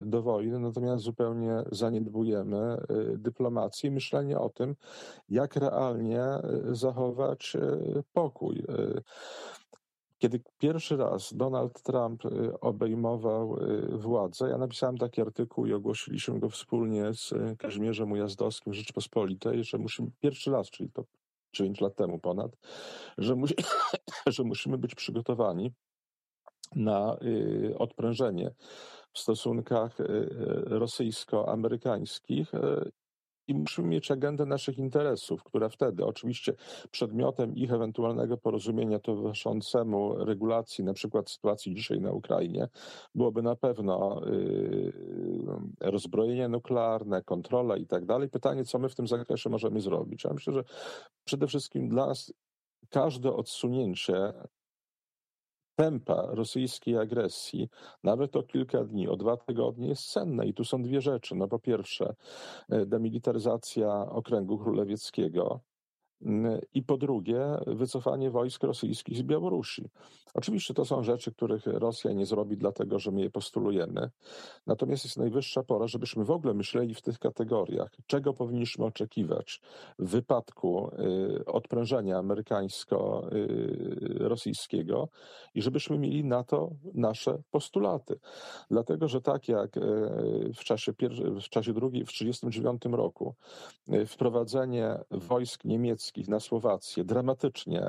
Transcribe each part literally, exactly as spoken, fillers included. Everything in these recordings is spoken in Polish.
do wojny, natomiast zupełnie zaniedbujemy dyplomację i myślenie o tym, jak realnie zachować pokój. Kiedy pierwszy raz Donald Trump obejmował władzę, ja napisałem taki artykuł i ogłosiliśmy go wspólnie z Kazimierzem Ujazdowskim w Rzeczpospolitej, że musimy, pierwszy raz, czyli to dziewięć lat temu ponad, że, musi, że musimy być przygotowani na y, odprężenie w stosunkach y, rosyjsko-amerykańskich y, i musimy mieć agendę naszych interesów, która wtedy oczywiście przedmiotem ich ewentualnego porozumienia towarzyszącemu regulacji, na przykład sytuacji dzisiaj na Ukrainie, byłoby na pewno y, rozbrojenie nuklearne, kontrola i tak dalej. Pytanie, co my w tym zakresie możemy zrobić. Ja myślę, że przede wszystkim dla nas każde odsunięcie tempa rosyjskiej agresji, nawet o kilka dni, o dwa tygodnie jest cenne. I tu są dwie rzeczy. No po pierwsze, demilitaryzacja okręgu królewieckiego i po drugie, wycofanie wojsk rosyjskich z Białorusi. Oczywiście to są rzeczy, których Rosja nie zrobi, dlatego że my je postulujemy. Natomiast jest najwyższa pora, żebyśmy w ogóle myśleli w tych kategoriach, czego powinniśmy oczekiwać w wypadku y, odprężenia amerykańsko-rosyjskiego i żebyśmy mieli na to nasze postulaty. Dlatego, że tak jak y, w czasie, pier- w czasie drugiej, w tysiąc dziewięćset trzydziestym dziewiątym roku y, wprowadzenie wojsk niemieckich na Słowację dramatycznie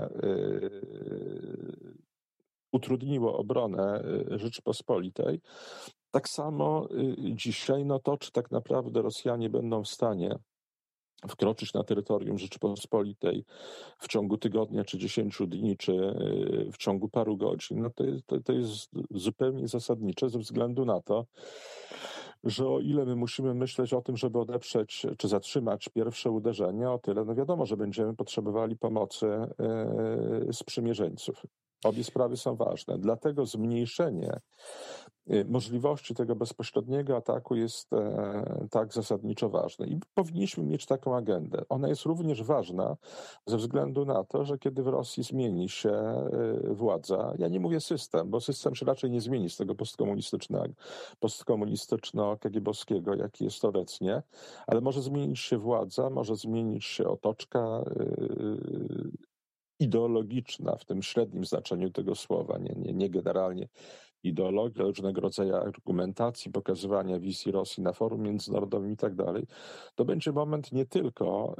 y, utrudniło obronę Rzeczypospolitej, tak samo y, dzisiaj, no to czy tak naprawdę Rosjanie będą w stanie wkroczyć na terytorium Rzeczypospolitej w ciągu tygodnia, czy dziesięciu dni, czy y, w ciągu paru godzin, no to jest, to, to jest zupełnie zasadnicze ze względu na to, że o ile my musimy myśleć o tym, żeby odeprzeć czy zatrzymać pierwsze uderzenia, o tyle no wiadomo, że będziemy potrzebowali pomocy yy, sprzymierzeńców. Obie sprawy są ważne. Dlatego zmniejszenie możliwości tego bezpośredniego ataku jest e, tak zasadniczo ważne. I powinniśmy mieć taką agendę. Ona jest również ważna ze względu na to, że kiedy w Rosji zmieni się e, władza, ja nie mówię system, bo system się raczej nie zmieni z tego postkomunistycznego, postkomunistyczno-kagiebowskiego, jaki jest obecnie, ale może zmienić się władza, może zmienić się otoczka e, ideologiczna w tym średnim znaczeniu tego słowa, nie, nie, nie generalnie ideologia, różnego rodzaju argumentacji, pokazywania wizji Rosji na forum międzynarodowym i tak dalej, to będzie moment nie tylko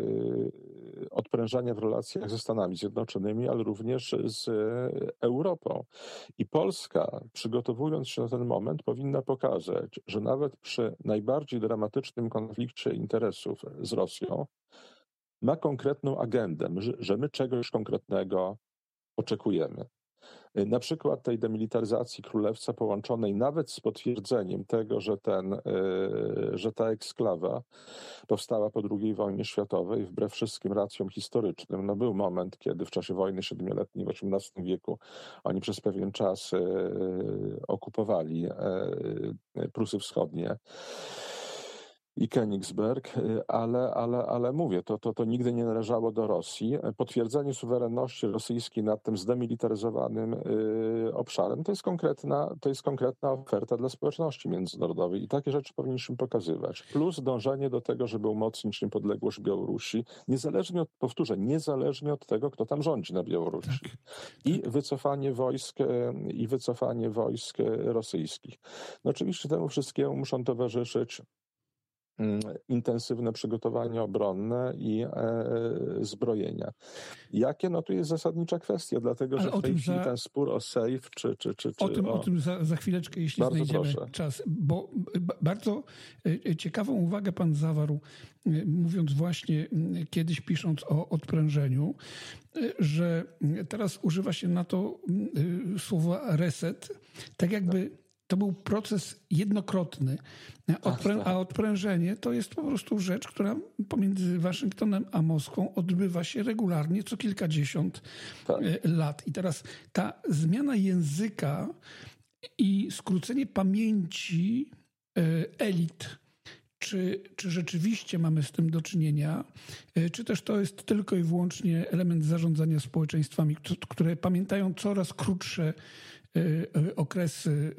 y, odprężania w relacjach ze Stanami Zjednoczonymi, ale również z Europą. I Polska, przygotowując się na ten moment, powinna pokazać, że nawet przy najbardziej dramatycznym konflikcie interesów z Rosją ma konkretną agendę, że my czegoś konkretnego oczekujemy. Na przykład tej demilitaryzacji Królewca połączonej nawet z potwierdzeniem tego, że, ten, że ta eksklawa powstała po drugiej wojnie światowej, wbrew wszystkim racjom historycznym. No był moment, kiedy w czasie wojny siedmioletniej w osiemnastym wieku oni przez pewien czas okupowali Prusy Wschodnie i Königsberg, ale, ale, ale mówię, to, to, to nigdy nie należało do Rosji. Potwierdzenie suwerenności rosyjskiej nad tym zdemilitaryzowanym y, obszarem to jest konkretna, to jest konkretna oferta dla społeczności międzynarodowej i takie rzeczy powinniśmy pokazywać. Plus dążenie do tego, żeby umocnić niepodległość Białorusi, niezależnie od, powtórzę, niezależnie od tego, kto tam rządzi na Białorusi. Tak, I tak. wycofanie wojsk, i wycofanie wojsk rosyjskich. No oczywiście temu wszystkiemu muszą towarzyszyć intensywne przygotowania obronne i e, zbrojenia. Jakie? No tu jest zasadnicza kwestia, dlatego Ale że w tej chwili za... ten spór o sejf, czy... czy, czy, czy o tym, o... o tym za, za chwileczkę, jeśli Bardzo znajdziemy proszę. czas. Bo bardzo ciekawą uwagę pan zawarł, mówiąc właśnie, kiedyś pisząc o odprężeniu, że teraz używa się na to słowa reset, tak jakby to był proces jednokrotny, Odprę- a odprężenie to jest po prostu rzecz, która pomiędzy Waszyngtonem a Moskwą odbywa się regularnie co kilkadziesiąt tak. lat. I teraz ta zmiana języka i skrócenie pamięci elit, czy, czy rzeczywiście mamy z tym do czynienia, czy też to jest tylko i wyłącznie element zarządzania społeczeństwami, które pamiętają coraz krótsze okresy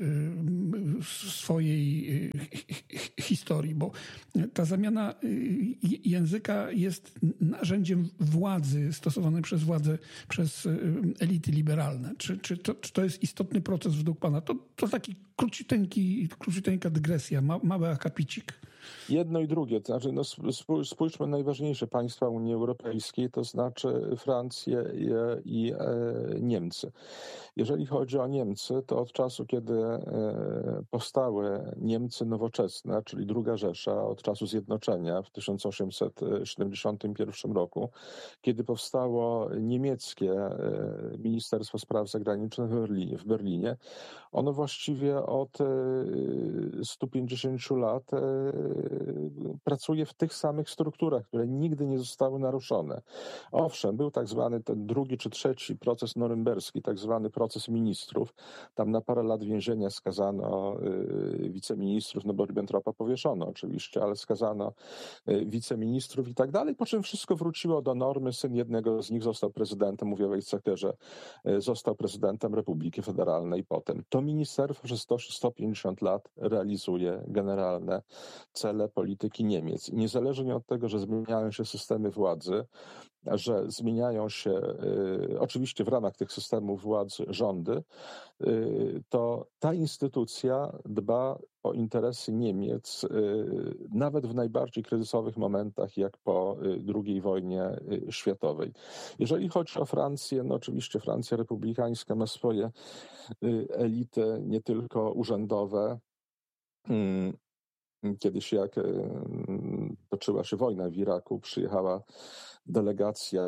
swojej historii, bo ta zamiana języka jest narzędziem władzy stosowanej przez władzę, przez elity liberalne. Czy, czy, to, czy to jest istotny proces według pana? To, to taki króciuteńki, króciuteńka dygresja, ma, mały akapicik. Jedno i drugie, to znaczy no, spójrzmy na najważniejsze państwa Unii Europejskiej, to znaczy Francję i, i e, Niemcy. Jeżeli chodzi o Niemcy, to od czasu, kiedy e, powstały Niemcy nowoczesne, czyli druga Rzesza, od czasu zjednoczenia w tysiąc osiemset siedemdziesiątym pierwszym roku, kiedy powstało niemieckie e, Ministerstwo Spraw Zagranicznych w Berlinie, w Berlinie, ono właściwie od e, stu pięćdziesięciu lat e, pracuje w tych samych strukturach, które nigdy nie zostały naruszone. Owszem, był tak zwany ten drugi czy trzeci proces norymberski, tak zwany proces ministrów. Tam na parę lat więzienia skazano y, wiceministrów, no bo Ribbentropa powieszono oczywiście, ale skazano y, wiceministrów i tak dalej, po czym wszystko wróciło do normy. Syn jednego z nich został prezydentem, mówię o Weizsäckerze, y, został prezydentem Republiki Federalnej potem. To ministerstwo przez sto pięćdziesiąt lat realizuje generalne cele polityki Niemiec. I niezależnie od tego, że zmieniają się systemy władzy, że zmieniają się y, oczywiście w ramach tych systemów władzy rządy, y, to ta instytucja dba o interesy Niemiec y, nawet w najbardziej kryzysowych momentach, jak po y, drugiej wojnie y, światowej. Jeżeli chodzi o Francję, no oczywiście Francja republikańska ma swoje y, elity, nie tylko urzędowe. Y, Kiedyś jak toczyła się wojna w Iraku, przyjechała delegacja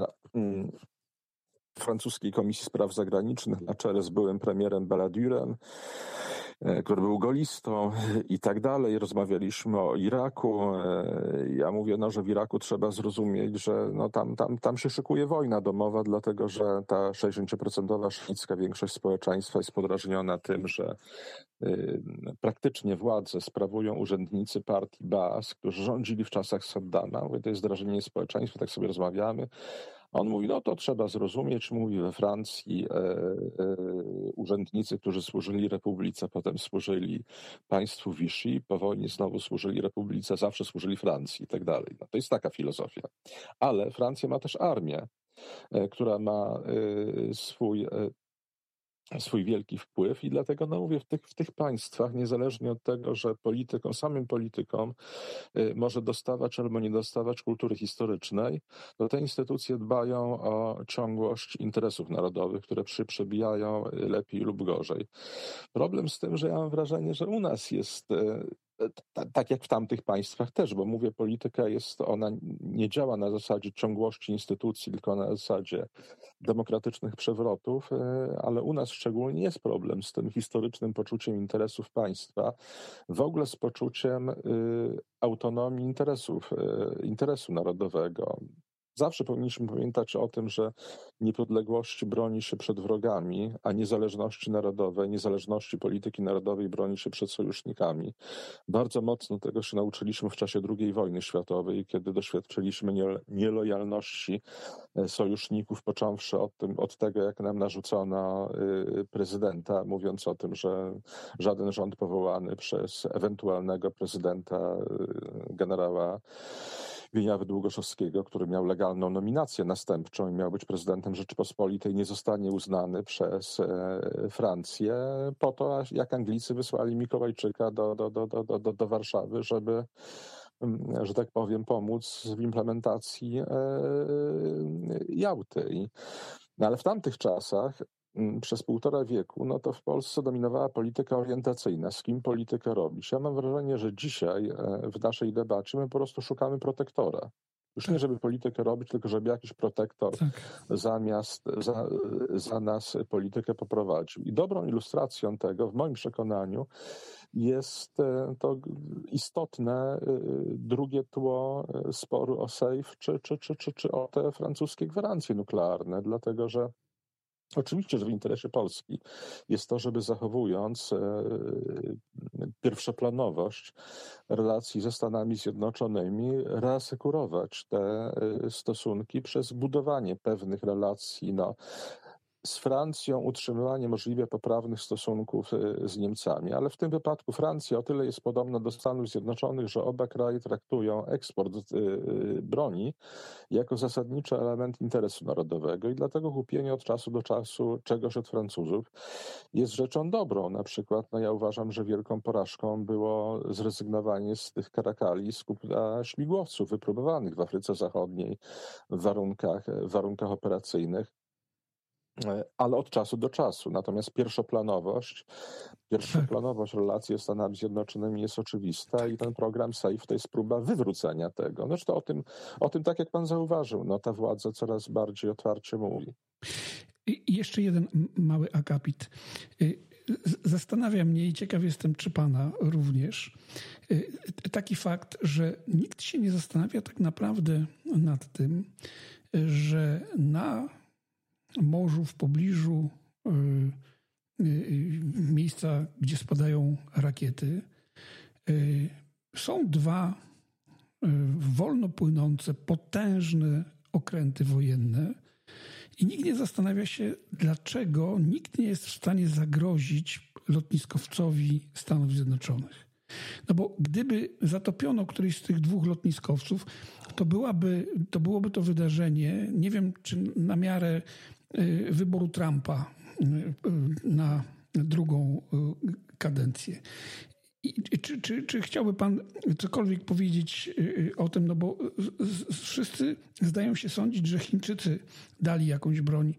francuskiej Komisji Spraw Zagranicznych na czele z byłym premierem Balladurem, który był golistą i tak dalej. Rozmawialiśmy o Iraku. Ja mówię, no, że w Iraku trzeba zrozumieć, że no, tam, tam, tam się szykuje wojna domowa, dlatego że ta sześćdziesięcioprocentowa szyicka większość społeczeństwa jest podrażniona tym, że y, praktycznie władzę sprawują urzędnicy partii Baas, którzy rządzili w czasach Saddama. Mówię, to jest drażnienie społeczeństwa, tak sobie rozmawiamy. On mówi, no to trzeba zrozumieć, mówi we Francji e, e, urzędnicy, którzy służyli Republice, potem służyli państwu Vichy, po wojnie znowu służyli Republice, zawsze służyli Francji i tak dalej. No, to jest taka filozofia. Ale Francja ma też armię, e, która ma e, swój e, swój wielki wpływ i dlatego no mówię, w tych, w tych państwach, niezależnie od tego, że politykom, samym politykom y, może dostawać albo nie dostawać kultury historycznej, to te instytucje dbają o ciągłość interesów narodowych, które przy, przebijają lepiej lub gorzej. Problem z tym, że ja mam wrażenie, że u nas jest y, tak jak w tamtych państwach też, bo mówię, polityka jest, ona nie działa na zasadzie ciągłości instytucji, tylko na zasadzie demokratycznych przewrotów, ale u nas szczególnie jest problem z tym historycznym poczuciem interesów państwa, w ogóle z poczuciem autonomii interesów, interesu narodowego. Zawsze powinniśmy pamiętać o tym, że niepodległości broni się przed wrogami, a niezależności narodowej, niezależności polityki narodowej broni się przed sojusznikami. Bardzo mocno tego się nauczyliśmy w czasie drugiej wojny światowej, kiedy doświadczyliśmy nielojalności sojuszników, począwszy od, tym, od tego, jak nam narzucono prezydenta, mówiąc o tym, że żaden rząd powołany przez ewentualnego prezydenta generała Wieniawy Długoszowskiego, który miał legalną nominację następczą i miał być prezydentem Rzeczypospolitej, nie zostanie uznany przez Francję po to, jak Anglicy wysłali Mikołajczyka do, do, do, do, do, do Warszawy, żeby, że tak powiem, pomóc w implementacji Jałty. No ale w tamtych czasach przez półtora wieku, no to w Polsce dominowała polityka orientacyjna. Z kim politykę robić? Ja mam wrażenie, że dzisiaj w naszej debacie my po prostu szukamy protektora. Już nie, żeby politykę robić, tylko żeby jakiś protektor tak. zamiast za, za nas politykę poprowadził. I dobrą ilustracją tego, w moim przekonaniu, jest to istotne drugie tło sporu o Sejf czy, czy, czy, czy, czy o te francuskie gwarancje nuklearne, dlatego że oczywiście, że w interesie Polski jest to, żeby zachowując e, pierwszoplanowość relacji ze Stanami Zjednoczonymi, reasekurować te stosunki przez budowanie pewnych relacji no, z Francją utrzymywanie możliwie poprawnych stosunków z Niemcami, ale w tym wypadku Francja o tyle jest podobna do Stanów Zjednoczonych, że oba kraje traktują eksport broni jako zasadniczy element interesu narodowego i dlatego kupienie od czasu do czasu czegoś od Francuzów jest rzeczą dobrą. Na przykład no ja uważam, że wielką porażką było zrezygnowanie z tych karakali z kupna śmigłowców wypróbowanych w Afryce Zachodniej w warunkach, w warunkach operacyjnych, ale od czasu do czasu. Natomiast pierwszoplanowość, pierwszoplanowość relacji z Stanami Zjednoczonymi jest oczywista i ten program SAFE to jest próba wywrócenia tego. Zresztą o tym, o tym, tak jak pan zauważył, no ta władza coraz bardziej otwarcie mówi. I jeszcze jeden mały akapit. Zastanawia mnie i ciekaw jestem, czy pana również, taki fakt, że nikt się nie zastanawia tak naprawdę nad tym, że na morzu, w pobliżu miejsca, gdzie spadają rakiety, są dwa wolno płynące, potężne okręty wojenne i nikt nie zastanawia się, dlaczego nikt nie jest w stanie zagrozić lotniskowcowi Stanów Zjednoczonych. No bo gdyby zatopiono któryś z tych dwóch lotniskowców, to, byłaby, to byłoby to wydarzenie, nie wiem czy na miarę wyboru Trumpa na drugą kadencję. I czy, czy, czy chciałby pan cokolwiek powiedzieć o tym, no bo wszyscy zdają się sądzić, że Chińczycy dali jakąś broń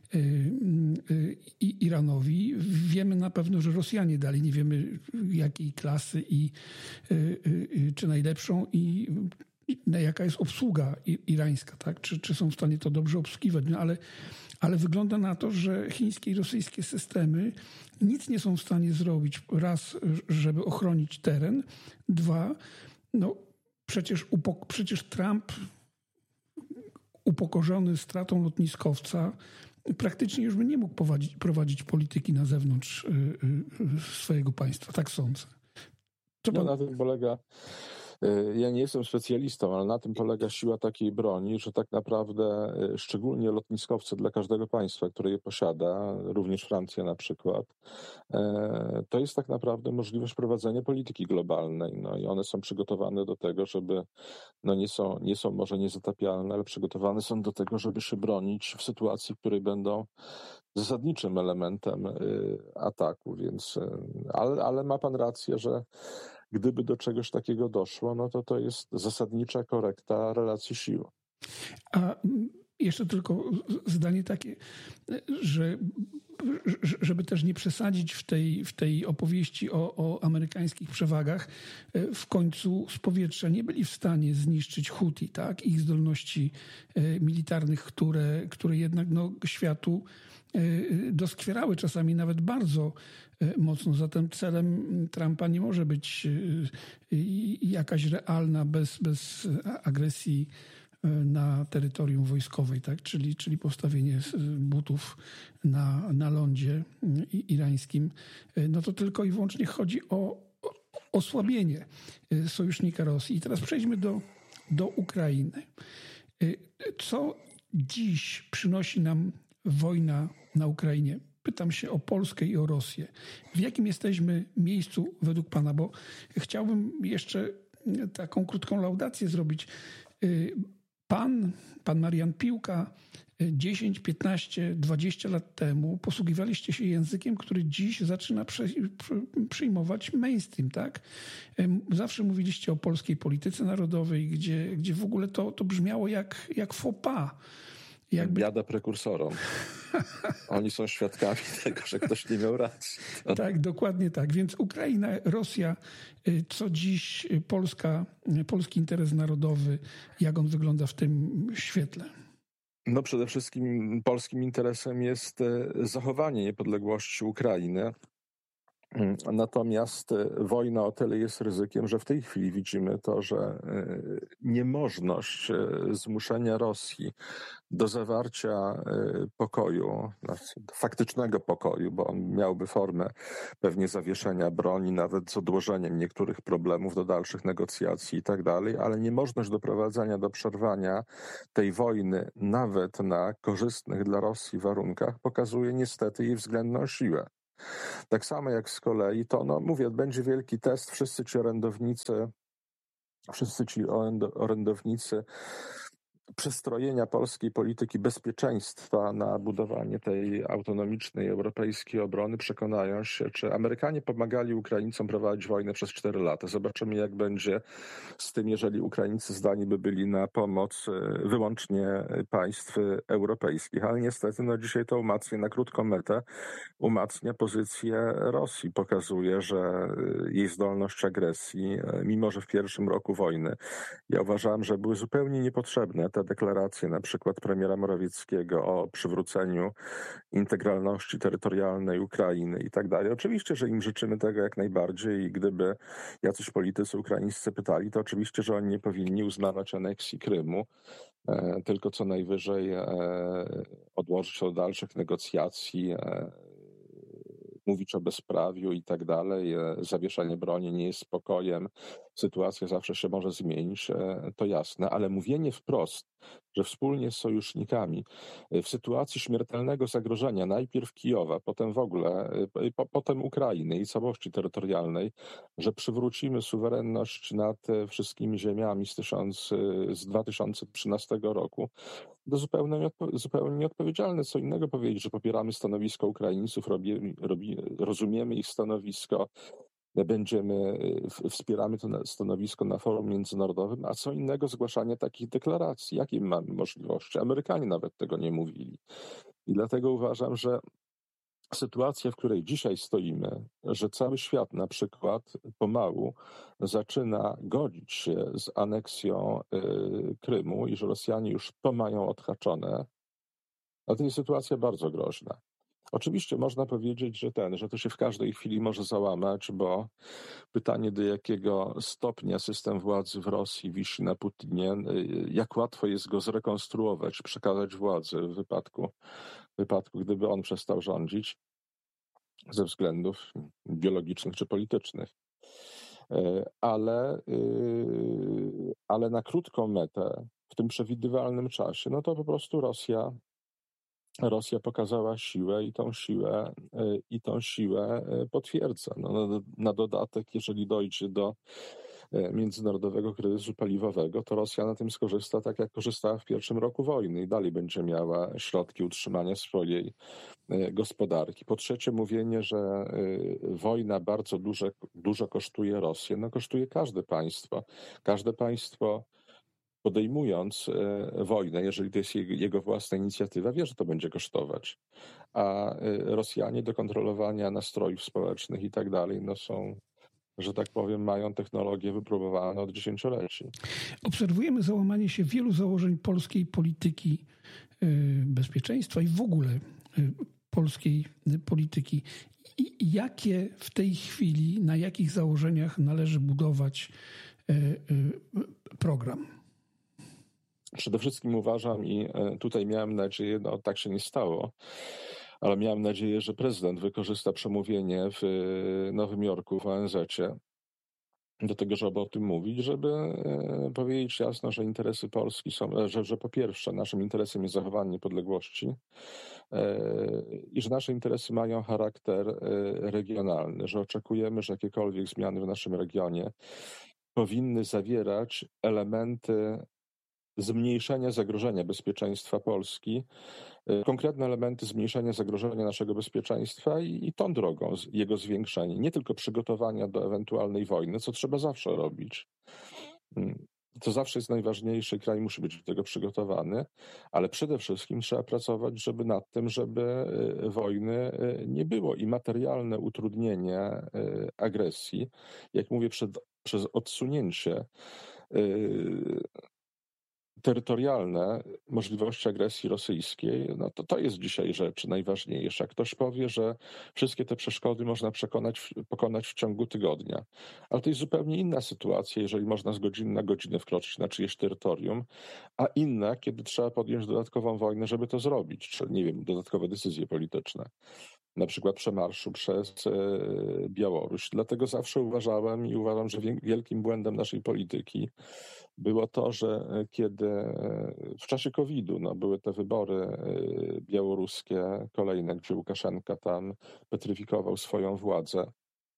Iranowi. Wiemy na pewno, że Rosjanie dali, nie wiemy jakiej klasy i czy najlepszą i jaka jest obsługa irańska, tak? Czy, czy są w stanie to dobrze obsługiwać, no ale, ale wygląda na to, że chińskie i rosyjskie systemy nic nie są w stanie zrobić. Raz, żeby ochronić teren. Dwa, no przecież, upok- przecież Trump upokorzony stratą lotniskowca praktycznie już by nie mógł prowadzić, prowadzić polityki na zewnątrz y, y, swojego państwa. Tak sądzę. Co pan... No, na tym polega... Ja nie jestem specjalistą, ale na tym polega siła takiej broni, że tak naprawdę szczególnie lotniskowce dla każdego państwa, które je posiada, również Francja na przykład, to jest tak naprawdę możliwość prowadzenia polityki globalnej. No i one są przygotowane do tego, żeby, no nie są, nie są może niezatapialne, ale przygotowane są do tego, żeby się bronić w sytuacji, w której będą zasadniczym elementem ataku, więc, ale, ale ma pan rację, że gdyby do czegoś takiego doszło, no to to jest zasadnicza korekta relacji sił. A jeszcze tylko zdanie takie, że żeby też nie przesadzić w tej, w tej opowieści o, o amerykańskich przewagach, w końcu z powietrza nie byli w stanie zniszczyć Huti, tak? Ich zdolności militarnych, które, które jednak no, światu doskwierały czasami nawet bardzo mocno. Zatem celem Trumpa nie może być jakaś realna, bez, bez agresji na terytorium wojskowej, tak? czyli, czyli postawienie butów na, na lądzie irańskim. No to tylko i wyłącznie chodzi o osłabienie sojusznika Rosji. I teraz przejdźmy do, do Ukrainy. Co dziś przynosi nam wojna na Ukrainie? Pytam się o Polskę i o Rosję. W jakim jesteśmy miejscu według pana? Bo chciałbym jeszcze taką krótką laudację zrobić. Pan, pan Marian Piłka dziesięć, piętnaście, dwadzieścia lat temu posługiwaliście się językiem, który dziś zaczyna prze, przyjmować mainstream, tak? Zawsze mówiliście o polskiej polityce narodowej, gdzie, gdzie w ogóle to, to brzmiało jak, jak faux pas. Jakby... Biada prekursorom. Oni są świadkami tego, że ktoś nie miał racji. To... Tak, dokładnie tak. Więc Ukraina, Rosja, co dziś Polska, polski interes narodowy, jak on wygląda w tym świetle? No przede wszystkim polskim interesem jest zachowanie niepodległości Ukrainy Natomiast wojna o tyle jest ryzykiem, że w tej chwili widzimy to, że niemożność zmuszenia Rosji do zawarcia pokoju, faktycznego pokoju, bo on miałby formę pewnie zawieszenia broni, nawet z odłożeniem niektórych problemów do dalszych negocjacji i tak dalej, ale niemożność doprowadzenia do przerwania tej wojny nawet na korzystnych dla Rosji warunkach pokazuje niestety jej względną siłę. Tak samo jak z kolei to, no mówię, będzie wielki test, wszyscy ci orędownicy, wszyscy ci orędownicy przestrojenia polskiej polityki bezpieczeństwa na budowanie tej autonomicznej europejskiej obrony przekonają się, czy Amerykanie pomagali Ukraińcom prowadzić wojnę przez cztery lata. Zobaczymy, jak będzie z tym, jeżeli Ukraińcy zdani by byli na pomoc wyłącznie państw europejskich. Ale niestety no dzisiaj to umacnia na krótką metę, umacnia pozycję Rosji. Pokazuje, że jej zdolność agresji, mimo że w pierwszym roku wojny ja uważałem, że były zupełnie niepotrzebne te deklaracje na przykład premiera Morawieckiego o przywróceniu integralności terytorialnej Ukrainy i tak dalej. Oczywiście, że im życzymy tego jak najbardziej i gdyby jacyś politycy ukraińscy pytali, to oczywiście, że oni nie powinni uznawać aneksji Krymu, e, tylko co najwyżej e, odłożyć do dalszych negocjacji, e, mówić o bezprawiu i tak dalej, zawieszanie broni nie jest spokojem, sytuacja zawsze się może zmienić, to jasne, ale mówienie wprost, że wspólnie z sojusznikami w sytuacji śmiertelnego zagrożenia, najpierw Kijowa, potem w ogóle, po, potem Ukrainy i całości terytorialnej, że przywrócimy suwerenność nad wszystkimi ziemiami z, tysiąc, z dwa tysiące trzynastego roku, to zupełnie, nieodpo- zupełnie nieodpowiedzialne. Co innego powiedzieć, że popieramy stanowisko Ukraińców, robi, robi, rozumiemy ich stanowisko, będziemy, wspieramy to stanowisko na forum międzynarodowym, a co innego zgłaszanie takich deklaracji. Jakie mamy możliwości? Amerykanie nawet tego nie mówili. I dlatego uważam, że sytuacja, w której dzisiaj stoimy, że cały świat na przykład pomału zaczyna godzić się z aneksją y, Krymu i że Rosjanie już to mają odhaczone, no to jest sytuacja bardzo groźna. Oczywiście można powiedzieć, że ten, że to się w każdej chwili może załamać, bo pytanie, do jakiego stopnia system władzy w Rosji wisi na Putinie, jak łatwo jest go zrekonstruować, przekazać władzę w wypadku, w wypadku, gdyby on przestał rządzić ze względów biologicznych czy politycznych. Ale, ale na krótką metę, w tym przewidywalnym czasie, no to po prostu Rosja Rosja pokazała siłę i tą siłę, i tą siłę potwierdza. No, na, na dodatek, jeżeli dojdzie do międzynarodowego kryzysu paliwowego, to Rosja na tym skorzysta tak, jak korzystała w pierwszym roku wojny i dalej będzie miała środki utrzymania swojej gospodarki. Po trzecie, mówienie, że wojna bardzo dużo, dużo kosztuje Rosję. No kosztuje każde państwo. Każde państwo podejmując wojnę, jeżeli to jest jego własna inicjatywa, wie, że to będzie kosztować. A Rosjanie do kontrolowania nastrojów społecznych i tak dalej, no są, że tak powiem, mają technologię wypróbowaną od dziesięcioleci. Obserwujemy załamanie się wielu założeń polskiej polityki bezpieczeństwa i w ogóle polskiej polityki. I jakie w tej chwili, na jakich założeniach należy budować program? Przede wszystkim uważam i tutaj miałem nadzieję, no tak się nie stało, ale miałem nadzieję, że prezydent wykorzysta przemówienie w Nowym Jorku w O N Z-cie do tego, żeby o tym mówić, żeby powiedzieć jasno, że interesy Polski są, że, że po pierwsze naszym interesem jest zachowanie niepodległości i że nasze interesy mają charakter regionalny, że oczekujemy, że jakiekolwiek zmiany w naszym regionie powinny zawierać elementy zmniejszenia zagrożenia bezpieczeństwa Polski, konkretne elementy zmniejszenia zagrożenia naszego bezpieczeństwa i, i tą drogą jego zwiększenie, nie tylko przygotowania do ewentualnej wojny, co trzeba zawsze robić. To zawsze jest najważniejsze, kraj musi być do tego przygotowany, ale przede wszystkim trzeba pracować, żeby nad tym, żeby wojny nie było i materialne utrudnienie agresji, jak mówię, przed, przez odsunięcie terytorialne możliwości agresji rosyjskiej, no to to jest dzisiaj rzecz najważniejsza. Ktoś powie, że wszystkie te przeszkody można przekonać, pokonać w ciągu tygodnia. Ale to jest zupełnie inna sytuacja, jeżeli można z godziny na godzinę wkroczyć na czyjeś terytorium, a inna, kiedy trzeba podjąć dodatkową wojnę, żeby to zrobić, czy nie wiem, dodatkowe decyzje polityczne. Na przykład przemarszu przez Białoruś. Dlatego zawsze uważałem i uważam, że wielkim błędem naszej polityki było to, że kiedy w czasie kowida no, były te wybory białoruskie kolejne, gdzie Łukaszenka tam petryfikował swoją władzę,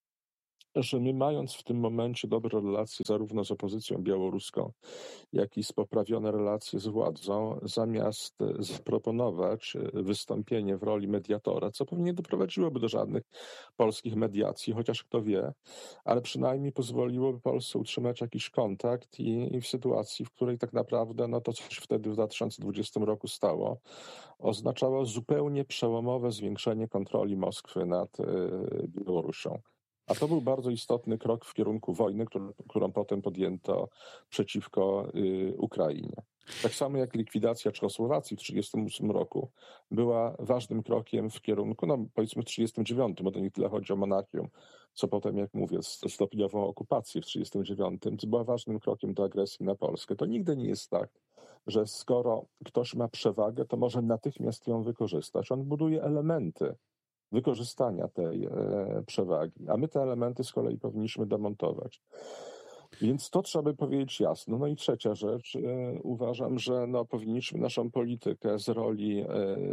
że my mając w tym momencie dobre relacje zarówno z opozycją białoruską, jak i z poprawione relacje z władzą, zamiast zaproponować wystąpienie w roli mediatora, co pewnie nie doprowadziłoby do żadnych polskich mediacji, chociaż kto wie, ale przynajmniej pozwoliłoby Polsce utrzymać jakiś kontakt i, i w sytuacji, w której tak naprawdę no to, co się wtedy w dwa tysiące dwudziestym roku stało, oznaczało zupełnie przełomowe zwiększenie kontroli Moskwy nad y, Białorusią. A to był bardzo istotny krok w kierunku wojny, którą, którą potem podjęto przeciwko y, Ukrainie. Tak samo jak likwidacja Czechosłowacji w tysiąc dziewięćset trzydziestym ósmym roku była ważnym krokiem w kierunku, no powiedzmy w tysiąc dziewięćset trzydziestym dziewiątym, bo to nie tyle chodzi o Monachium, co potem, jak mówię, stopniową okupację w tysiąc dziewięćset trzydziestym dziewiątym, co była ważnym krokiem do agresji na Polskę. To nigdy nie jest tak, że skoro ktoś ma przewagę, to może natychmiast ją wykorzystać. On buduje elementy wykorzystania tej e, przewagi, a my te elementy z kolei powinniśmy demontować. Więc to trzeba by powiedzieć jasno. No i trzecia rzecz, e, uważam, że no, powinniśmy naszą politykę z roli e,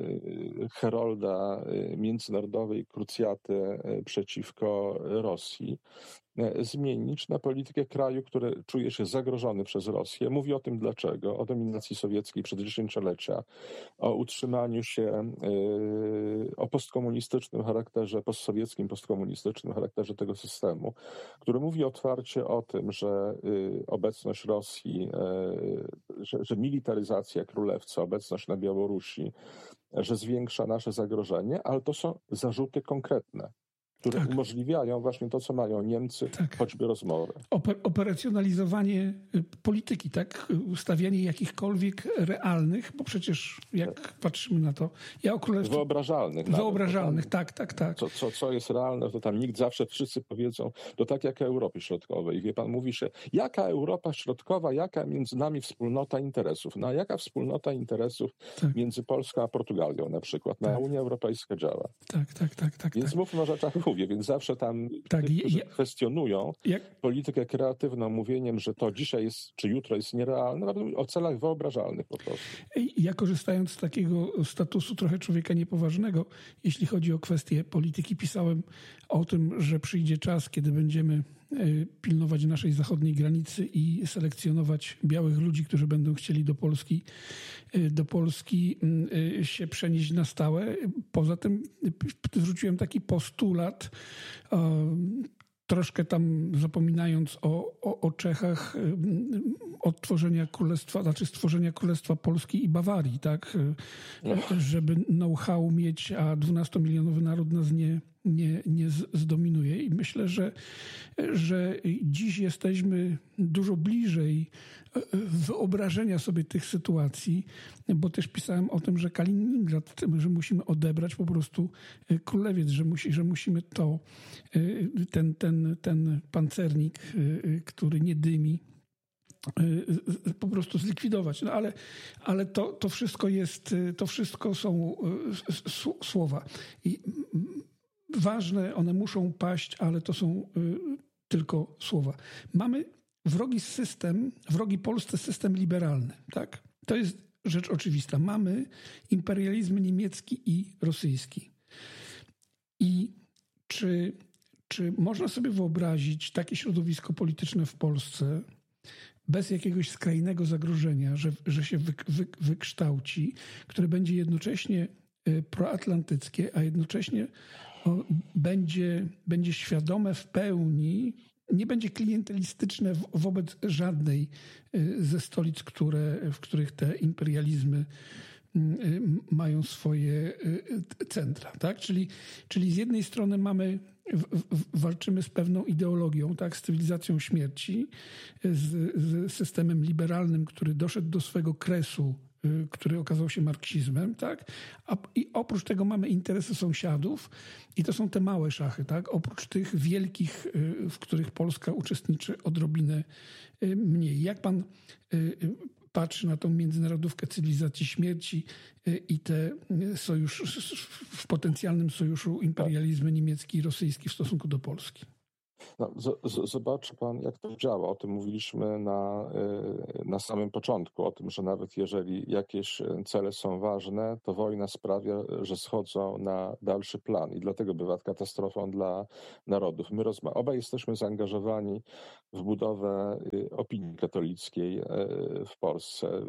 herolda e, międzynarodowej krucjaty e, przeciwko Rosji e, zmienić na politykę kraju, który czuje się zagrożony przez Rosję. Mówię o tym dlaczego. O dominacji sowieckiej przez dziesięciolecia, o utrzymaniu się, e, o postkomunistycznym charakterze, postsowieckim, postkomunistycznym charakterze tego systemu, który mówi otwarcie o tym, że y, obecność Rosji, y, że, że militaryzacja królewca, obecność na Białorusi, że zwiększa nasze zagrożenie, ale to są zarzuty konkretne, które tak umożliwiają właśnie to, co mają Niemcy, tak, choćby rozmowy. Oper- operacjonalizowanie polityki, tak? Ustawianie jakichkolwiek realnych, bo przecież jak tak patrzymy na to, ja o królestwie... Wyobrażalnych. Wyobrażalnych, nawet, tak, tak, tak. Co, co, co jest realne, to tam nikt zawsze, wszyscy powiedzą, to tak jak Europy Środkowej. Wie pan, mówi się, jaka Europa Środkowa, jaka między nami wspólnota interesów. No a jaka wspólnota interesów tak między Polską a Portugalią na przykład? No, tak. Unia Europejska działa. Tak, tak, tak. tak Więc tak. mówmy o rzeczach, mówię, więc zawsze tam tak, tych, którzy ja, kwestionują jak... politykę kreatywną mówieniem, że to dzisiaj jest, czy jutro jest nierealne, o celach wyobrażalnych po prostu. Ja korzystając z takiego statusu trochę człowieka niepoważnego, jeśli chodzi o kwestie polityki, pisałem o tym, że przyjdzie czas, kiedy będziemy pilnować naszej zachodniej granicy i selekcjonować białych ludzi, którzy będą chcieli do Polski, do Polski się przenieść na stałe. Poza tym zwróciłem taki postulat, troszkę tam zapominając o, o, o Czechach, odtworzenia królestwa, znaczy stworzenia Królestwa Polski i Bawarii, tak? Żeby know-how mieć, a dwunastomilionowy naród nas nie, nie, nie zdominuje. I myślę, że, że dziś jesteśmy dużo bliżej wyobrażenia sobie tych sytuacji, bo też pisałem o tym, że Kaliningrad, że musimy odebrać po prostu Królewiec, że, musi, że musimy to, ten, ten, ten pancernik, który nie dymi, po prostu zlikwidować. No ale, ale to, to wszystko jest, to wszystko są słowa. I ważne, one muszą paść, ale to są tylko słowa. Mamy wrogi system, wrogi Polsce system liberalny, tak? To jest rzecz oczywista. Mamy imperializm niemiecki i rosyjski. I czy, czy można sobie wyobrazić takie środowisko polityczne w Polsce bez jakiegoś skrajnego zagrożenia, że, że się wy, wy, wykształci, które będzie jednocześnie proatlantyckie, a jednocześnie o, będzie, będzie świadome w pełni, nie będzie klientelistyczne w, wobec żadnej ze stolic, które, w których te imperializmy mają swoje centra. Tak? Czyli, czyli z jednej strony mamy w, w, walczymy z pewną ideologią, tak, z cywilizacją śmierci, z, z systemem liberalnym, który doszedł do swego kresu, który okazał się marksizmem, tak? A, i oprócz tego mamy interesy sąsiadów i to są te małe szachy, tak? Oprócz tych wielkich, w których Polska uczestniczy odrobinę mniej. Jak pan patrzy na tą międzynarodówkę cywilizacji śmierci i te sojusz, w potencjalnym sojuszu imperializmu niemiecki i rosyjski w stosunku do Polski? No, z, z, zobaczy pan, jak to działa. O tym mówiliśmy na, na samym początku, o tym, że nawet jeżeli jakieś cele są ważne, to wojna sprawia, że schodzą na dalszy plan i dlatego bywa katastrofą dla narodów. My rozma- obaj jesteśmy zaangażowani w budowę opinii katolickiej w Polsce,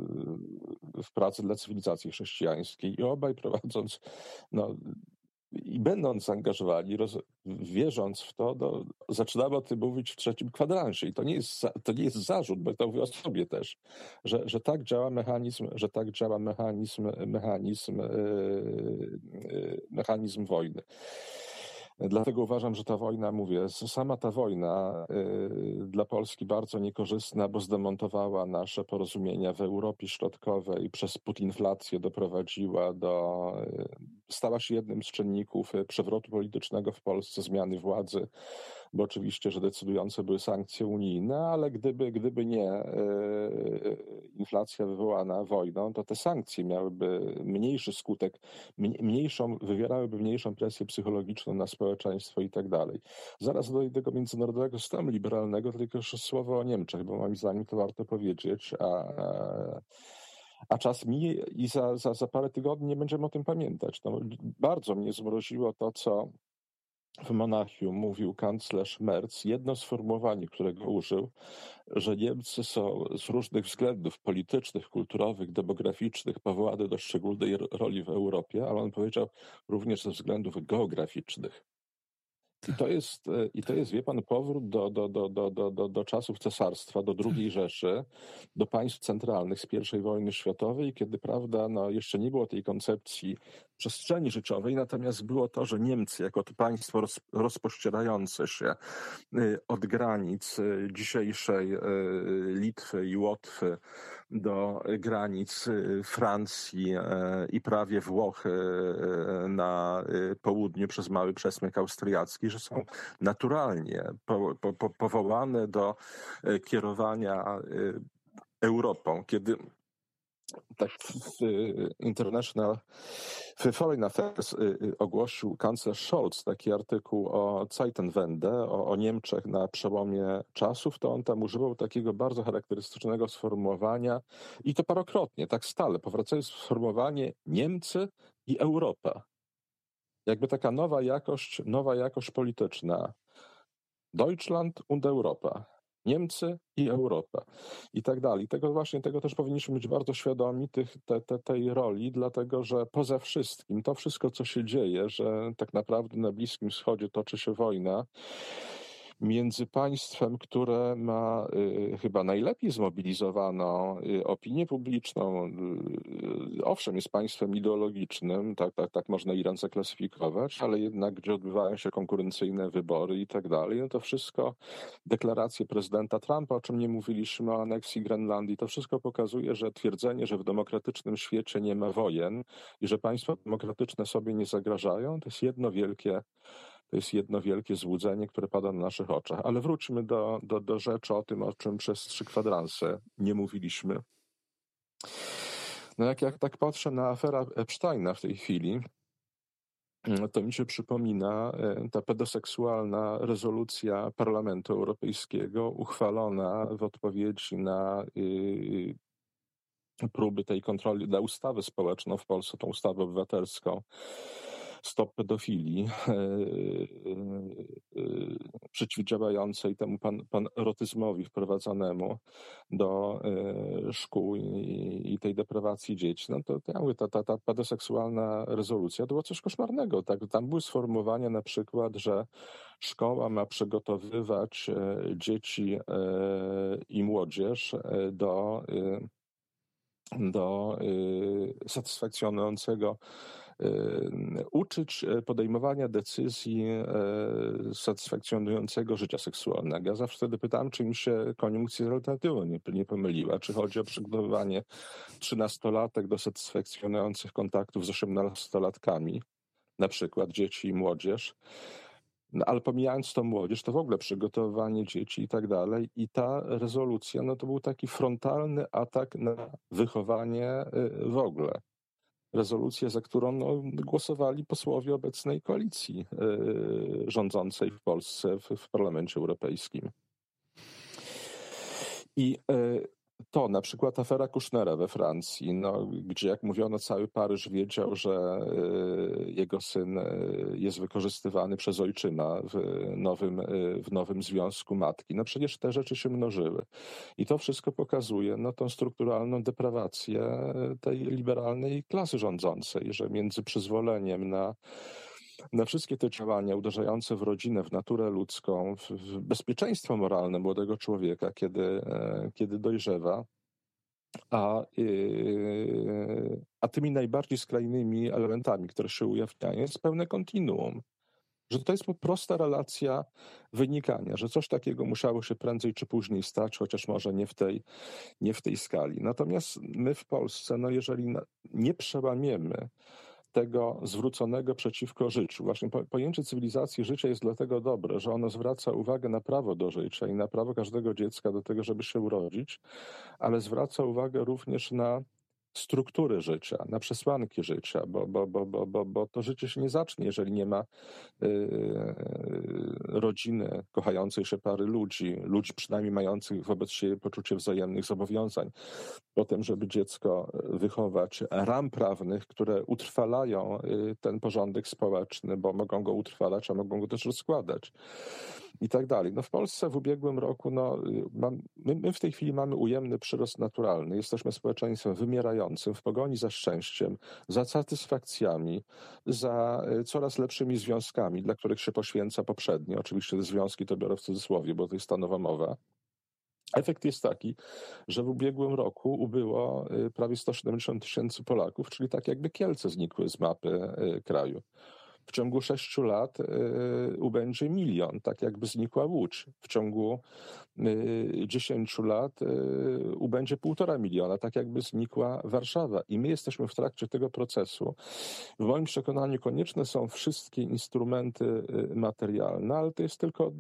w pracy dla cywilizacji chrześcijańskiej i obaj prowadząc no, i będąc zaangażowani, roz, wierząc w to, no, zaczynamy o tym mówić w trzecim kwadransie. I to nie jest, to nie jest zarzut, bo to mówię o sobie też, że, że tak działa mechanizm, że tak działa mechanizm, mechanizm, yy, yy, mechanizm wojny. Dlatego uważam, że ta wojna, mówię, sama ta wojna y, dla Polski bardzo niekorzystna, bo zdemontowała nasze porozumienia w Europie Środkowej, przez putinflację doprowadziła do, y, stała się jednym z czynników przewrotu politycznego w Polsce, zmiany władzy, bo oczywiście, że decydujące były sankcje unijne, ale gdyby, gdyby nie y, inflacja wywołana wojną, to te sankcje miałyby mniejszy skutek, mniejszą, wywierałyby mniejszą presję psychologiczną na społeczeństwo i tak dalej. Zaraz do tego międzynarodowego systemu liberalnego, tylko jeszcze słowo o Niemczech, bo moim zdaniem to warto powiedzieć, a, a czas minie i za, za, za parę tygodni nie będziemy o tym pamiętać. No, bardzo mnie zmroziło to, co w Monachium mówił kanclerz Merz, jedno sformułowanie, którego użył, że Niemcy są z różnych względów politycznych, kulturowych, demograficznych powołane do szczególnej roli w Europie, ale on powiedział również ze względów geograficznych. I to jest, i to jest, wie pan, powrót do, do, do, do, do, do, do czasów cesarstwa, do drugiej Rzeszy, do państw centralnych z pierwszej wojny światowej, kiedy, prawda, no, jeszcze nie było tej koncepcji przestrzeni życiowej, natomiast było to, że Niemcy jako to państwo roz, rozpościerające się od granic dzisiejszej Litwy i Łotwy do granic Francji i prawie Włoch na południu przez mały przesmyk austriacki, że są naturalnie po, po, po, powołane do kierowania Europą. Kiedy tak w International w Foreign Affairs ogłosił kanclerz Scholz taki artykuł o Zeitenwende, o, o Niemczech na przełomie czasów, to on tam używał takiego bardzo charakterystycznego sformułowania i to parokrotnie, tak stale, powracając sformułowanie Niemcy i Europa. Jakby taka nowa jakość, nowa jakość polityczna. Deutschland und Europa. Niemcy i Europa i tak dalej. Tego właśnie, tego też powinniśmy być bardzo świadomi tych, te, te, tej roli, dlatego że poza wszystkim to wszystko, co się dzieje, że tak naprawdę na Bliskim Wschodzie toczy się wojna między państwem, które ma y, chyba najlepiej zmobilizowaną y, opinię publiczną. Y, owszem, jest państwem ideologicznym, tak, tak, tak można Iran zaklasyfikować, ale jednak gdzie odbywają się konkurencyjne wybory i tak dalej, no to wszystko, deklaracje prezydenta Trumpa, o czym nie mówiliśmy, o aneksji Grenlandii, to wszystko pokazuje, że twierdzenie, że w demokratycznym świecie nie ma wojen i że państwa demokratyczne sobie nie zagrażają, to jest jedno wielkie To jest jedno wielkie złudzenie, które pada na naszych oczach. Ale wróćmy do, do, do rzeczy o tym, o czym przez trzy kwadranse nie mówiliśmy. No jak, jak tak patrzę na aferę Epsteina w tej chwili, to mi się przypomina ta pedoseksualna rezolucja Parlamentu Europejskiego uchwalona w odpowiedzi na y, próby tej kontroli, na ustawę społeczną w Polsce, tą ustawę obywatelską, Stop pedofilii, przeciwdziałającej temu pan, panrotyzmowi wprowadzanemu do szkół i, i tej deprawacji dzieci. No to, to ja mówię, ta, ta, ta pedoseksualna rezolucja to było coś koszmarnego. Tak? Tam były sformułowania na przykład, że szkoła ma przygotowywać dzieci i młodzież do do y, satysfakcjonującego uczyć podejmowania decyzji satysfakcjonującego życia seksualnego. Ja zawsze wtedy pytałem, czy mi się koniunkcja z alternatywą nie, nie pomyliła, czy chodzi o przygotowywanie trzynastolatek do satysfakcjonujących kontaktów z osiemnastolatkami, na przykład dzieci i młodzież. No, ale pomijając tą młodzież, to w ogóle przygotowywanie dzieci i tak dalej. I ta rezolucja, no to był taki frontalny atak na wychowanie w ogóle. Rezolucję, za którą no, głosowali posłowie obecnej koalicji yy, rządzącej w Polsce, w, w Parlamencie Europejskim. I yy, to na przykład afera Kusznera we Francji, no, gdzie jak mówiono cały Paryż wiedział, że y, jego syn y, jest wykorzystywany przez ojczyma w nowym, y, w nowym związku matki. No przecież te rzeczy się mnożyły. I to wszystko pokazuje no, tą strukturalną deprawację tej liberalnej klasy rządzącej, że między przyzwoleniem na na wszystkie te działania uderzające w rodzinę, w naturę ludzką, w, w bezpieczeństwo moralne młodego człowieka, kiedy, kiedy dojrzewa, a, yy, a tymi najbardziej skrajnymi elementami, które się ujawniają, jest pełne kontinuum. Że to jest po prosta relacja wynikania, że coś takiego musiało się prędzej czy później stać, chociaż może nie w tej, nie w tej skali. Natomiast my w Polsce, no jeżeli nie przełamiemy tego zwróconego przeciwko życiu. Właśnie pojęcie cywilizacji życia jest dlatego dobre, że ono zwraca uwagę na prawo do życia i na prawo każdego dziecka do tego, żeby się urodzić, ale zwraca uwagę również na struktury życia, na przesłanki życia, bo, bo, bo, bo, bo, bo to życie się nie zacznie, jeżeli nie ma yy, rodziny, kochającej się pary ludzi, ludzi przynajmniej mających wobec siebie poczucie wzajemnych zobowiązań. Potem, żeby dziecko wychować, ram prawnych, które utrwalają ten porządek społeczny, bo mogą go utrwalać, a mogą go też rozkładać. I tak dalej. No w Polsce w ubiegłym roku, no, mam, my, my w tej chwili mamy ujemny przyrost naturalny. Jesteśmy społeczeństwem wymierającym w pogoni za szczęściem, za satysfakcjami, za coraz lepszymi związkami, dla których się poświęca poprzednio. Oczywiście te związki to biorę w cudzysłowie, bo to jest stanowa mowa. Efekt jest taki, że w ubiegłym roku ubyło prawie sto siedemdziesiąt tysięcy Polaków, czyli tak jakby Kielce znikły z mapy kraju. W ciągu sześciu lat y, ubędzie milion, tak jakby znikła Łódź. W ciągu y, dziesięciu lat y, ubędzie półtora miliona, tak jakby znikła Warszawa. I my jesteśmy w trakcie tego procesu. W moim przekonaniu konieczne są wszystkie instrumenty y, materialne, ale to jest tylko,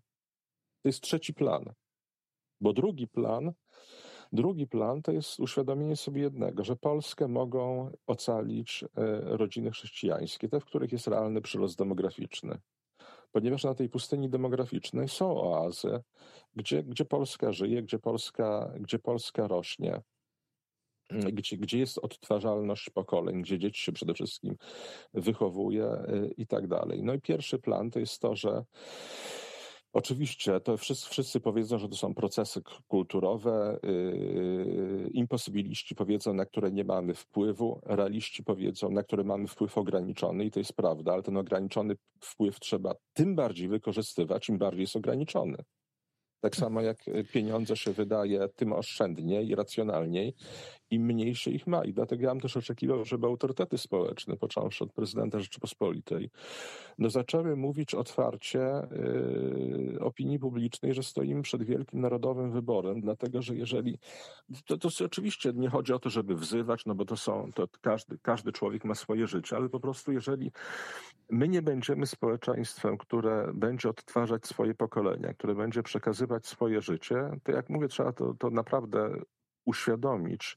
to jest trzeci plan. Bo drugi plan, drugi plan to jest uświadomienie sobie jednego, że Polskę mogą ocalić rodziny chrześcijańskie, te, w których jest realny przyrost demograficzny. Ponieważ na tej pustyni demograficznej są oazy, gdzie, gdzie Polska żyje, gdzie Polska, gdzie Polska rośnie, gdzie, gdzie jest odtwarzalność pokoleń, gdzie dzieci się przede wszystkim wychowuje i tak dalej. No i pierwszy plan to jest to, że oczywiście, to wszyscy, wszyscy powiedzą, że to są procesy kulturowe, yy, imposybiliści powiedzą, na które nie mamy wpływu, realiści powiedzą, na które mamy wpływ ograniczony i to jest prawda, ale ten ograniczony wpływ trzeba tym bardziej wykorzystywać, im bardziej jest ograniczony. Tak samo jak pieniądze się wydaje tym oszczędniej, racjonalniej, im mniej się ich ma. I dlatego ja bym też oczekiwał, żeby autorytety społeczne, począwszy od prezydenta Rzeczypospolitej, no zaczęły mówić otwarcie yy, opinii publicznej, że stoimy przed wielkim narodowym wyborem, dlatego że jeżeli, to, to oczywiście nie chodzi o to, żeby wzywać, no bo to są, to każdy, każdy człowiek ma swoje życie, ale po prostu jeżeli my nie będziemy społeczeństwem, które będzie odtwarzać swoje pokolenia, które będzie przekazywać swoje życie, to jak mówię, trzeba to, to naprawdę uświadomić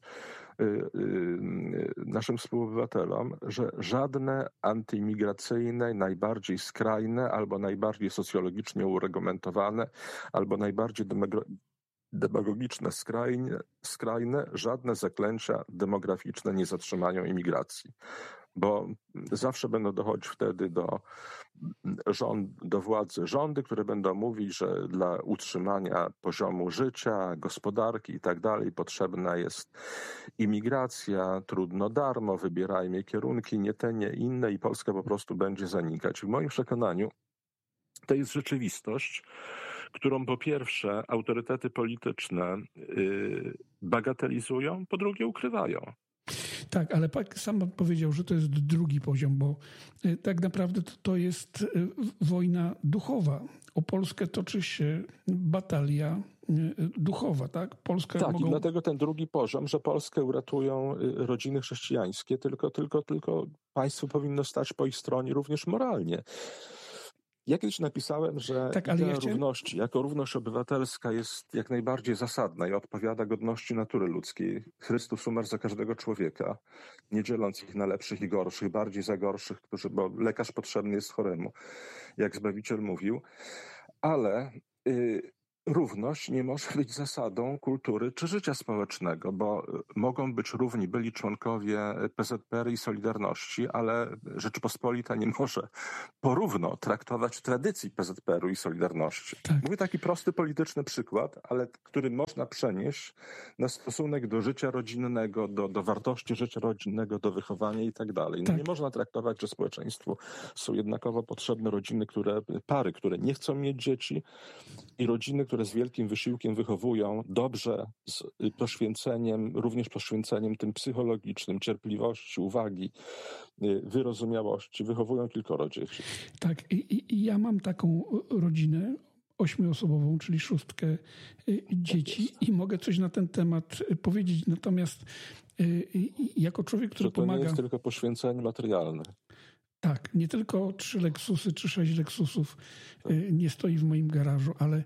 naszym współobywatelom, że żadne antyimigracyjne, najbardziej skrajne albo najbardziej socjologicznie uregumentowane, albo najbardziej demagogiczne, skrajne, skrajne, żadne zaklęcia demograficzne nie zatrzymają imigracji. Bo zawsze będą dochodzić wtedy do, rząd, do władzy rządy, które będą mówić, że dla utrzymania poziomu życia, gospodarki i tak dalej potrzebna jest imigracja, trudno darmo, wybierajmy kierunki, nie te, nie inne i Polska po prostu będzie zanikać. W moim przekonaniu to jest rzeczywistość, którą po pierwsze autorytety polityczne yy, bagatelizują, po drugie ukrywają. Tak, ale sam pan powiedział, że to jest drugi poziom, bo tak naprawdę to, to jest wojna duchowa. O Polskę toczy się batalia duchowa, tak? Polska tak, mogą... i dlatego ten drugi poziom, że Polskę uratują rodziny chrześcijańskie, tylko, tylko, tylko państwo powinno stać po ich stronie również moralnie. Ja kiedyś napisałem, że tak, idea ale ja chciałem... równości jako równość obywatelska jest jak najbardziej zasadna i odpowiada godności natury ludzkiej. Chrystus umarł za każdego człowieka, nie dzieląc ich na lepszych i gorszych, bardziej za gorszych, którzy, bo lekarz potrzebny jest choremu, jak Zbawiciel mówił. Ale y, równość nie może być zasadą kultury czy życia społecznego, bo mogą być równi byli członkowie P Z P R i Solidarności, ale Rzeczypospolita nie może porówno traktować tradycji P Z P R u i Solidarności. Tak. Mówię taki prosty polityczny przykład, ale który można przenieść na stosunek do życia rodzinnego, do, do wartości życia rodzinnego, do wychowania i tak dalej. No Tak. nie można traktować, że społeczeństwu są jednakowo potrzebne rodziny, które, pary, które nie chcą mieć dzieci i rodziny, które z wielkim wysiłkiem wychowują dobrze, z poświęceniem, również poświęceniem tym psychologicznym, cierpliwości, uwagi, wyrozumiałości, wychowują kilkoro dzieci. Tak, i, i ja mam taką rodzinę ośmioosobową, czyli szóstkę dzieci i mogę coś na ten temat powiedzieć. Natomiast jako człowiek, który że to pomaga... nie jest tylko poświęcenie materialne. Tak, nie tylko trzy Lexusy czy sześć Lexusów nie stoi w moim garażu, ale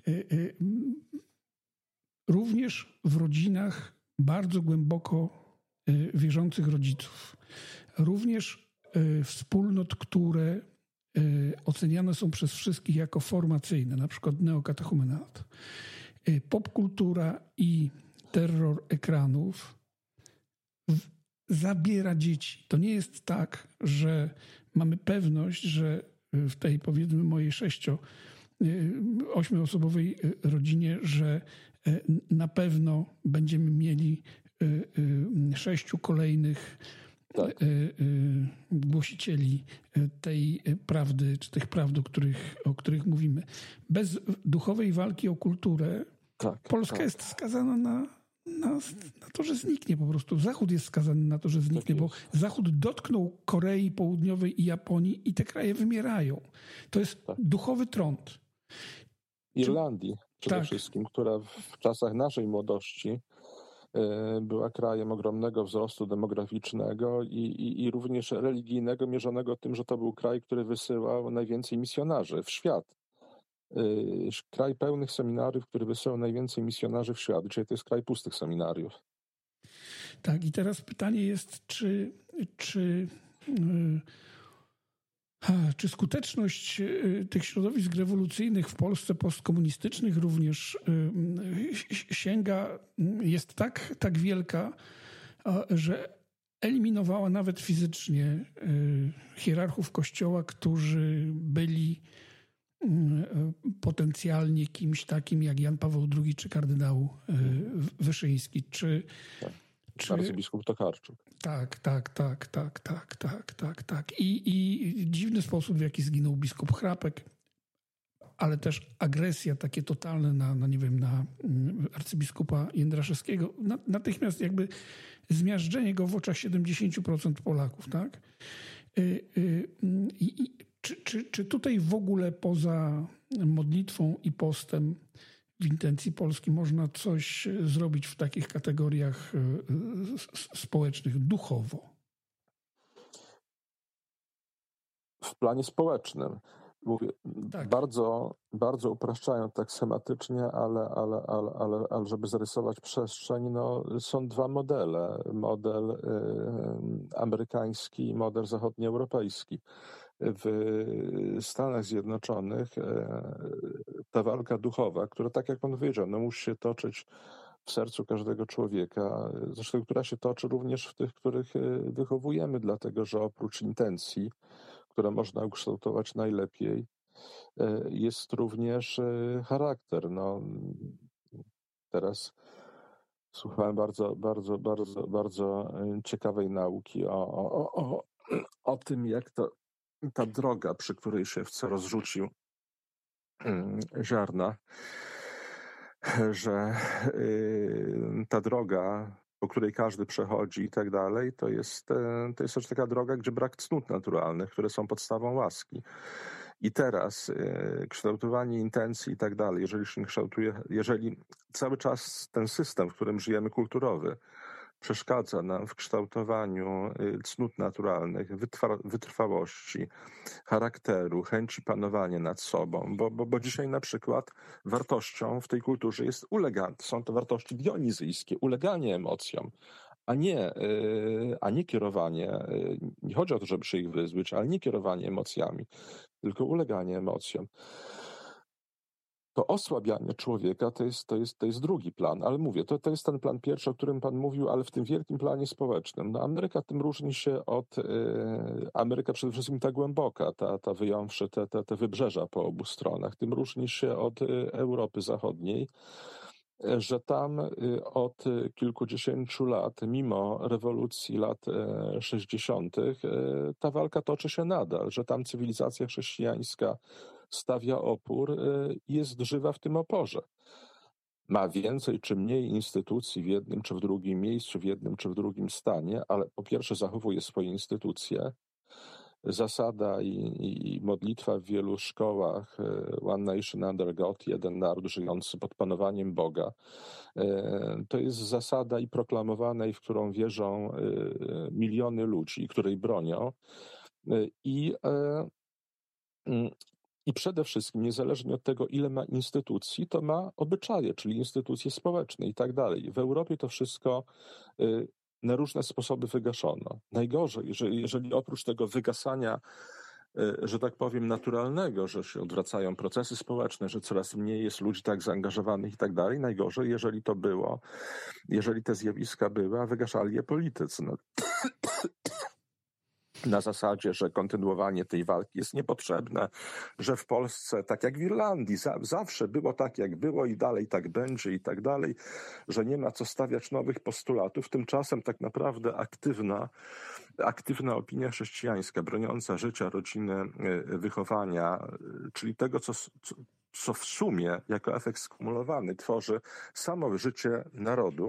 również w rodzinach bardzo głęboko wierzących rodziców. Również wspólnot, które oceniane są przez wszystkich jako formacyjne, na przykład neokatechumenat. Popkultura i terror ekranów zabiera dzieci. To nie jest tak, że mamy pewność, że w tej, powiedzmy, mojej sześcio, ośmioosobowej rodzinie, że na pewno będziemy mieli sześciu kolejnych tak. głosicieli tej prawdy, czy tych prawd, o których, o których mówimy. Bez duchowej walki o kulturę tak, Polska tak. jest skazana na Na, na to, że zniknie po prostu. Zachód jest skazany na to, że zniknie, tak bo Zachód dotknął Korei Południowej i Japonii i te kraje wymierają. To jest tak. duchowy trąd. Irlandii przede tak. wszystkim, która w czasach naszej młodości y, była krajem ogromnego wzrostu demograficznego i, i, i również religijnego, mierzonego tym, że to był kraj, który wysyłał najwięcej misjonarzy w świat. Kraj pełnych seminariów, który wysyłał najwięcej misjonarzy w świat. Dzisiaj to jest kraj pustych seminariów. Tak, i teraz pytanie jest, czy, czy, czy skuteczność tych środowisk rewolucyjnych w Polsce postkomunistycznych również sięga, jest tak, tak wielka, że eliminowała nawet fizycznie hierarchów Kościoła, którzy byli potencjalnie kimś takim jak Jan Paweł drugi czy kardynał Wyszyński. Czy, tak. czy... Arcybiskup Tokarczuk. Tak, tak, tak, tak, tak, tak, tak, tak. I, i dziwny sposób, w jaki zginął biskup Chrapek, ale też agresja takie totalne na, na nie wiem, na arcybiskupa Jędraszewskiego, natychmiast jakby zmiażdżenie go w oczach siedemdziesięciu procent Polaków, tak? I, i Czy, czy, czy tutaj w ogóle poza modlitwą i postem w intencji Polski można coś zrobić w takich kategoriach społecznych, duchowo? W planie społecznym. Mówię, tak. bardzo, bardzo upraszczając tak schematycznie, ale, ale, ale, ale, ale żeby zarysować przestrzeń, no, są dwa modele. Model y, amerykański i model zachodnioeuropejski. W Stanach Zjednoczonych ta walka duchowa, która, tak jak pan powiedział, no musi się toczyć w sercu każdego człowieka, zresztą która się toczy również w tych, których wychowujemy, dlatego że oprócz intencji, które można ukształtować najlepiej, jest również charakter. No, teraz słuchałem bardzo, bardzo, bardzo, bardzo ciekawej nauki o, o, o, o tym, jak to ta droga, przy której szewca rozrzucił ziarna, że ta droga po której każdy przechodzi i tak dalej, to jest, to jest też taka droga, gdzie brak cnót naturalnych, które są podstawą łaski. I teraz kształtowanie intencji i tak dalej, jeżeli się kształtuje, jeżeli cały czas ten system, w którym żyjemy, kulturowy, przeszkadza nam w kształtowaniu cnót naturalnych, wytrwa- wytrwałości, charakteru, chęci panowania nad sobą, bo, bo, bo dzisiaj na przykład wartością w tej kulturze jest uleganie, są to wartości dionizyjskie, uleganie emocjom, a nie, a nie kierowanie, nie chodzi o to, żeby się ich wyzbyć, ale nie kierowanie emocjami, tylko uleganie emocjom. To osłabianie człowieka to jest, to jest, to jest drugi plan, ale mówię, to, to jest ten plan pierwszy, o którym pan mówił, ale w tym wielkim planie społecznym. No Ameryka tym różni się od, yy, Ameryka przede wszystkim ta głęboka, ta, ta wyjąwszy te, te, te wybrzeża po obu stronach, tym różni się od yy, Europy Zachodniej, że tam yy, od kilkudziesięciu lat, mimo rewolucji lat yy, sześćdziesiątych, yy, ta walka toczy się nadal, że tam cywilizacja chrześcijańska stawia opór i jest żywa w tym oporze. Ma więcej czy mniej instytucji w jednym czy w drugim miejscu, w jednym czy w drugim stanie, ale po pierwsze zachowuje swoje instytucje. Zasada i, i modlitwa w wielu szkołach One Nation Under God, jeden naród żyjący pod panowaniem Boga, to jest zasada i proklamowana, i w którą wierzą miliony ludzi, której bronią. I I przede wszystkim, niezależnie od tego, ile ma instytucji, to ma obyczaje, czyli instytucje społeczne i tak dalej. W Europie to wszystko y, na różne sposoby wygaszono. Najgorzej, jeżeli, jeżeli oprócz tego wygasania, y, że tak powiem, naturalnego, że się odwracają procesy społeczne, że coraz mniej jest ludzi tak zaangażowanych i tak dalej, najgorzej, jeżeli to było, jeżeli te zjawiska były, a wygaszali je politycy. No. Na zasadzie, że kontynuowanie tej walki jest niepotrzebne, że w Polsce, tak jak w Irlandii, za, zawsze było tak, jak było i dalej tak będzie i tak dalej, że nie ma co stawiać nowych postulatów. Tymczasem tak naprawdę aktywna, aktywna opinia chrześcijańska, broniąca życia, rodziny, wychowania, czyli tego, co, co, co w sumie jako efekt skumulowany tworzy samo życie narodu,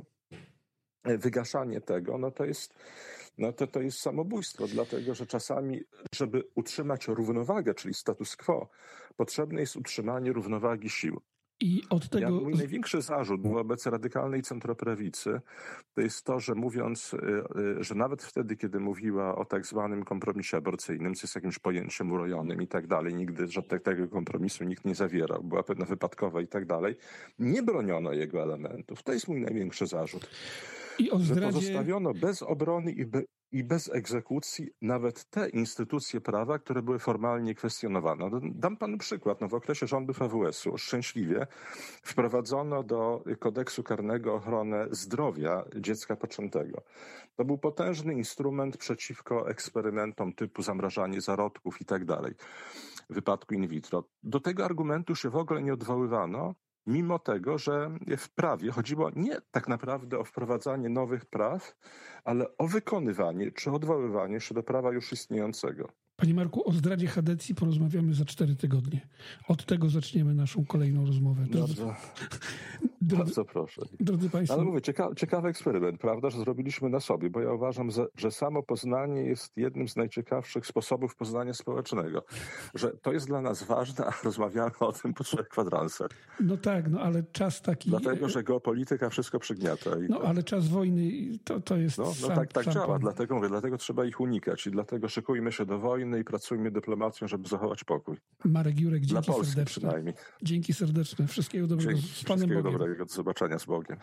wygaszanie tego, no to jest, no to, to jest samobójstwo, dlatego że czasami, żeby utrzymać równowagę, czyli status quo, potrzebne jest utrzymanie równowagi sił. I od tego... Ja, mój największy zarzut wobec radykalnej centroprawicy to jest to, że mówiąc, że nawet wtedy, kiedy mówiła o tak zwanym kompromisie aborcyjnym, co jest jakimś pojęciem urojonym i tak dalej, nigdy żadnego kompromisu nikt nie zawierał, była pewna wypadkowa i tak dalej, nie broniono jego elementów. To jest mój największy zarzut. I o zdradzie... Że pozostawiono bez obrony i, be, i bez egzekucji nawet te instytucje prawa, które były formalnie kwestionowane. Dam panu przykład. No, w okresie rządów A W S-u szczęśliwie wprowadzono do kodeksu karnego ochronę zdrowia dziecka poczętego. To był potężny instrument przeciwko eksperymentom typu zamrażanie zarodków i tak dalej, w wypadku in vitro. Do tego argumentu się w ogóle nie odwoływano, mimo tego, że w prawie chodziło nie tak naprawdę o wprowadzanie nowych praw, ale o wykonywanie czy odwoływanie się do prawa już istniejącego. Panie Marku, o zdradzie Hadecji porozmawiamy za cztery tygodnie. Od tego zaczniemy naszą kolejną rozmowę. Drodzy, Bardzo, drodzy, bardzo proszę. Drodzy Państwo... Ale mówię, cieka, ciekawy eksperyment, prawda, że zrobiliśmy na sobie, bo ja uważam, że, że samo poznanie jest jednym z najciekawszych sposobów poznania społecznego. Że to jest dla nas ważne, a rozmawiamy o tym po trzech kwadransach. No tak, no ale czas taki... Dlatego, że geopolityka wszystko przygniata. I no to... ale czas wojny to, to jest... No, no sam, tak, tak sam działa, pan. dlatego mówię, dlatego trzeba ich unikać i dlatego szykujmy się do wojny i pracujmy dyplomacją, żeby zachować pokój. Marek Jurek, dzięki Dla Polski serdeczne. przynajmniej. Dzięki serdeczne. Wszystkiego dobrego. Dzięki, Z Panem wszystkiego Bogiem. dobrego. Do zobaczenia z Bogiem.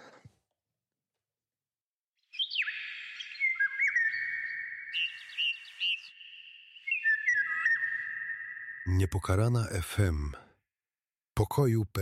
Niepokalana F M. Pokoju